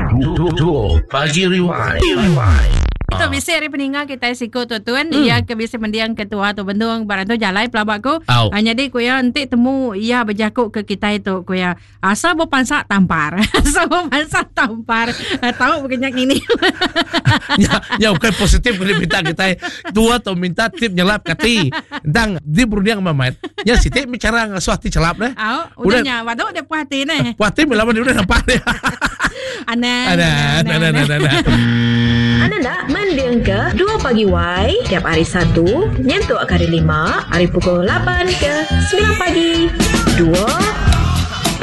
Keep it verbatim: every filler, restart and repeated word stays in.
Dua Pagi Rewind. Itu biasa hari peninggal kita sikut tu tuan. Hmm. Ia ke biasa mendiang ketua tu bendung barang tu jalai pelabak ku. Oh. Hanya dia ku ya nanti temu ia berjakuk ke kita itu ku ya. Asal berpansak tampar. Asal berpansak tampar. Tahu berkenyak ini. ya, ya bukan positif boleh minta kita tua atau minta tip nyelap kati. Tentang di berdiang mamat. Ya si tip bicara ngasuhati celap deh. Oh, udahnya waduk dia puas hati nih. Puas hati melama dia udah nampak deh. Ana. Ana, ana, ana, ana. Anda nak mendiang ke Dua Pagi Y tiap hari Sabtu, nyentuh hari lima, hari pukul lapan ke sembilan pagi. Dua